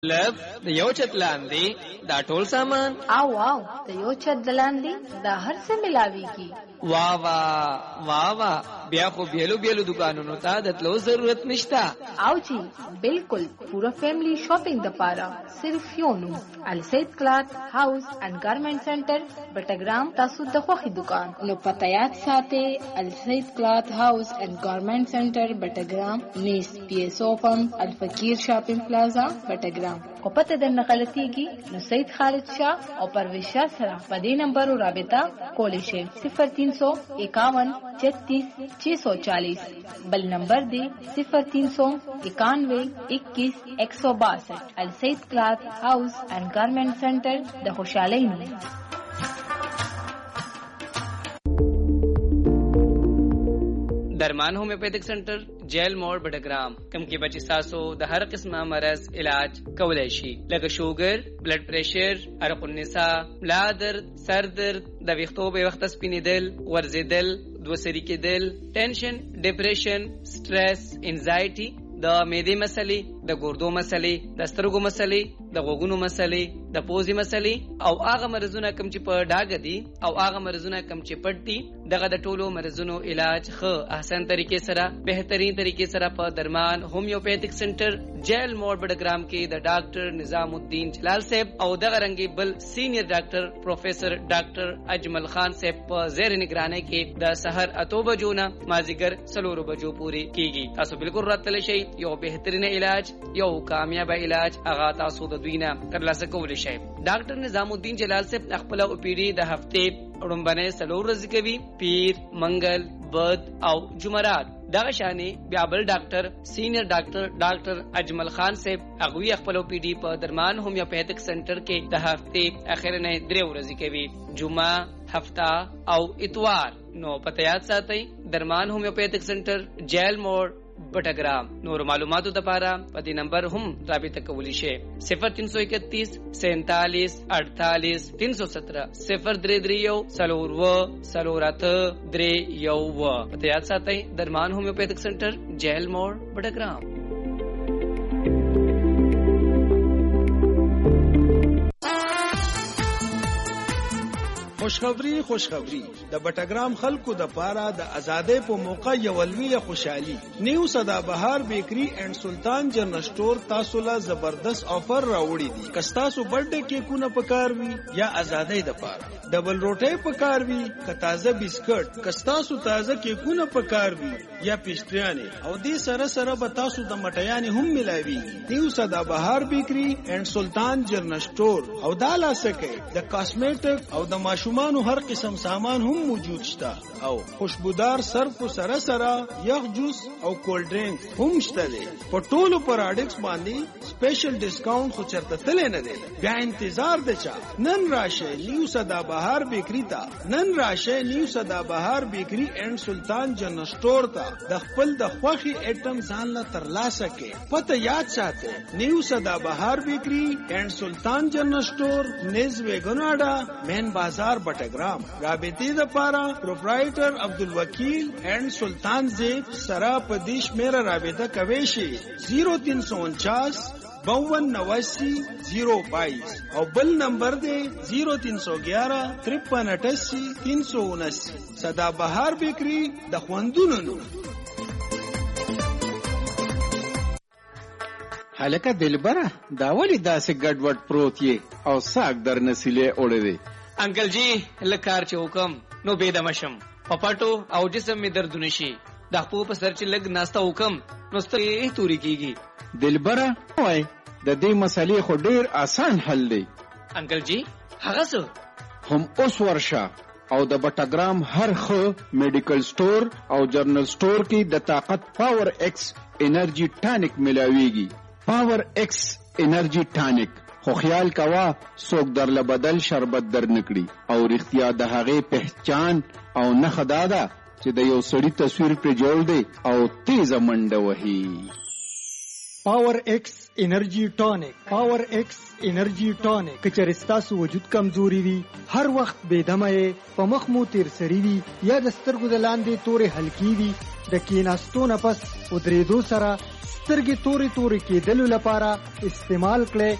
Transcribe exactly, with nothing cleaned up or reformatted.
لب د یو چت لاندې دا ټول سامان او او د یو چت لاندې دا هر څه ملاويږي. وا وا وا وا بیا خو بیلو بیلو دکانونو ته د تلو ضرورت نشتا. او جی بالکل پورا فیملی شاپینګ د پاره صرف یو نو السید کلات هاوس اینڈ گارمنٹ سنټر بټګرام تاسو د خوخي دکان نو پته یاد ساتي السید کلات هاوس اینڈ گارمنٹ سنټر بټګرام نیس پی ایس او پمپ الفقیر شاپینګ پلازا بټګرام. کو پته د نقلتيږي نو سید خالد شاه او پرویز شاه سره په دې نمبر رابطه کولی شئ صفر تین سو اکاون چھتیس چھ سو چالیس. بل نمبر دی صفر تین سو اکانوے اکیس ایک سو باسٹھ. السید کلات ہاؤس اینڈ گارمنٹ سینٹر د خوشحالی نوم. درمان ہومیوپیتھک سنٹر جیل موڑ بٹگرام کم کی بچی ساسو د هر قسمه مرض علاج کولای شي لکه شوګر، بلډ پریشر، عرق النساء، ملا درد، سر درد، د ویښتو به وخت سپینیدل، ورزیدل، دوسری کېدل، ټینشن، ډیپریشن، سټرس، انزایټي، د معدې مسلې، د ګردو مسلې، د سترګو مسلې، د غوږونو مسلې، د پوزې مسلې او هغه مرزونه کم چې په ډاګه دي او هغه مرزونه کم چې پټ دي دغه د ټولو مرزونو علاج ښه احسن طریقې سره بهترین طریقې سره په درمان هومیوپیتھک سنټر جیل موړ بډګرام کې د ډاکټر نظام الدین جلال صاحب او دغه رنګي بل سینیئر ډاکټر پروفیسر ډاکټر اجمل خان صاحب په زیر نگرانی کې د سحر اتو بجو نه مازیګر څلورو بجو پورې کیږي. تاسو بالکل راتلی شئ. یو بهترین علاج یو کامیاب علاج هغه تاسو د دوی نه ترلاسه کولی شئ. ډاکټر نظام الدین جلال صاحب خپل او پی ډي د هفته وړاندې څلور ورځې کوي، پیر، منګل، بد او جمعرات. دغه شانې بیا بل ډاکټر سینیئر ډاکټر ډاکټر اجمل خان صاحب هغوی خپل او پی ډي په درمان هومیوپیتھک سنټر کې د هفته اخرنه درې ورځې کوي، جمعه، هفته او اتوار. نو پته یاد ساتئ درمان هومیوپیتھک سنټر جیل موړ بٹگرام. نور معلوماتو دپاره په دې نمبر هم رابطه کولی شئ صفر تین سو اکتیس سینتالیس اڑتالیس تین سو سترہ صفر درې درې یو څلور اووه څلور اته درې یو اووه. پته یاد ساتئ درمان هومیوپیتھک سنټر جیل موړ بٹگرام. خوشخبری خوشخبری د بټګرام خلکو د پاره د ازادۍ په موقع یو لویه خوشحالي. نیو سدا بهار بیکری اینڈ سلطان جنرل سٹور تاسو له زبردست آفر راوړي دي. کستاسو برډے کیکونه پکار وي یا ازادۍ د پاره ډبل روټي پکار وي که تازه بسکټ، کستاسو تازه کیکونه پکار وي یا پیسټریانه او دې سره سره به تاسو د مټیانې هم ملاوي. نیو سدا بهار بیکری اینڈ سلطان جنرل سٹور او دالا سکه د کاسمیټک او د ماشومانو هر قسم سامان هم موجود شته او خوشبودار صرف سره سره یخ جوس او کولډ ډرینک هم شته دي. په ټولو پروډکټس باندې سپیشل ډیسکاونټ خو چرته تل نه دی. بیا انتظار دی چا نن راشه نیو سدا بهار بیکری ته. نن راشه نیو سدا بهار بیکری اینڈ سلطان جنرل سٹور ته د خپل د خوخي ایټم ځان له ترلاسه کې. پته یاد ساتئ نیو سدا بهار بیکری اینڈ سلطان جنرل سٹور نیز ویګناډا مین بازار بٹگرام. رابطې د پاره پروپرایټر عبدالوکیل اینڈ سلطان زیب سرا پدیش میرا رابطه کوي شي زیرو تین سو انچاس باون نواسی زیرو بائیس او بل نمبر دے زیرو تین سو گیارہ ترپن اٹھاسی تین سو انسی. سدا بہار بیکری د خوندونو. هلکه دلبره دا ولی داسې ګډوډ پروت یې او ساک در نسیلې اوړې دی. انکل جی لکار چې حکم نو بيدمشم پپاټو او جسم می درد نشي د خپل په سر چې لګ ناستا حکم نو ستې توري کیږي. دلبره وای د دې مسلې خو ډیر آسان حل دی. انکل جی هغه څه هم اوس ورشه او د بټګرام هر خو میډیکل سٹور او جرنل سٹور کې د طاقت پاور ایکس انرژي ټانک ملاويږي. پاور ایکس انرژي ټانک خو خیال کوا څوک در له بدل شربت در نکړي او رښتیا د هغې پہچان او نښه دا ده چې د یو سړي تصویر پرې جوړ دی او تیزه منډه وهي. پاور ایکس انرژي ټانک. پاور ایکس انرژي ټانک کچر ستاسو وجود کمزوري وي، هر وخت بې دمه یې، په مخ مو تیر سړي وي یا د سترګو د لاندې تورې حلقې وي، د کیناستو نه پس ودرېدو سره سترګې تورې تورې کېدلو لپاره استعمال کړئ